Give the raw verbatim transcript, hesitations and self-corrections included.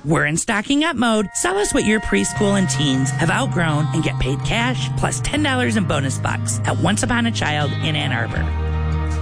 We're in stocking up mode. Sell us what your preschool and teens have outgrown and get paid cash plus ten dollars in bonus bucks at Once Upon a Child in Ann Arbor.